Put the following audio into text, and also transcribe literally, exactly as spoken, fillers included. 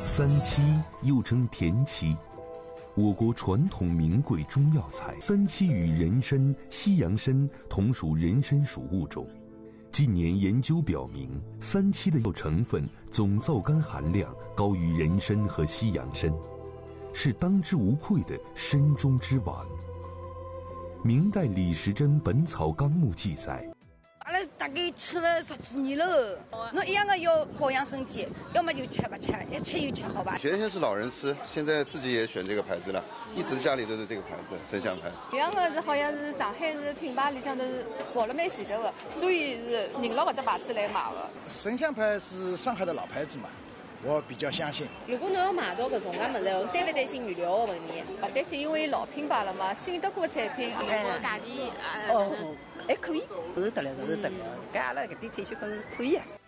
三七又称田七，我国传统名贵中药材。三七与人参、西洋参同属人参属物种。近年研究表明，三七的药成分总皂苷含量高于人参和西洋参，是当之无愧的参中之王。明代李时珍《本草纲目》记载， 阿拉大概吃了十几年了，侬一样的要保养身体，要么就吃不吃，一吃就吃，好吧？ 原先是老人吃，现在自己也选这个牌子了，一直家里都是这个牌子，参香牌。 这样的是好像是上海是品牌里向都是跑了蛮前头的，所以是认了搿只牌子来买的。 参香牌是上海的老牌子嘛，我比较相信。 如果侬要买到搿种介物事，担勿担心原料的问题？勿担心，因为老品牌了嘛，信得过产品， 哎， 价钿哦，还可以，是得了，是得了。搿阿拉搿点退休工是可以啊。